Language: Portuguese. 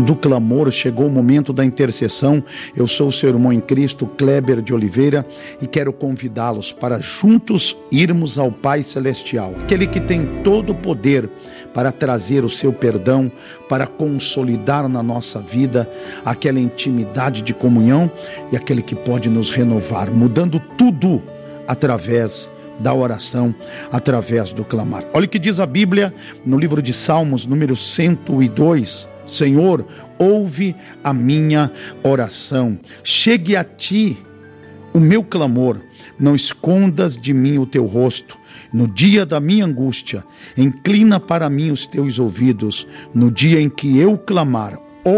do clamor, chegou o momento da intercessão. Eu sou o seu irmão em Cristo, Kleber de Oliveira, e quero convidá-los para juntos irmos ao Pai Celestial, aquele que tem todo o poder para trazer o seu perdão, para consolidar na nossa vida aquela intimidade de comunhão, e aquele que pode nos renovar, mudando tudo através da oração, através do clamar. Olha o que diz a Bíblia no livro de Salmos, número 102. Senhor, ouve a minha oração, chegue a ti o meu clamor, não escondas de mim o teu rosto. No dia da minha angústia, inclina para mim os teus ouvidos. No dia em que eu clamar,